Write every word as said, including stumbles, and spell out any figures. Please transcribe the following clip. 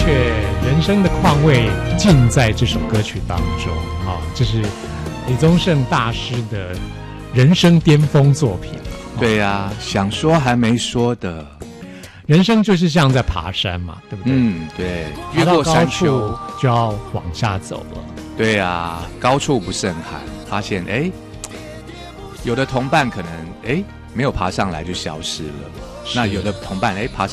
确，人生的况味尽在这首歌曲当中啊！这是李宗盛大师的人生巅峰作品。 对呀、啊，想说还没说的， 人生就是像在爬山嘛，对不对？ 嗯，对， 越过山丘就要往下走了。 对呀、啊，高处不胜寒，发现哎，有的同伴可能哎没有爬上来就消失了，那有的同伴哎爬上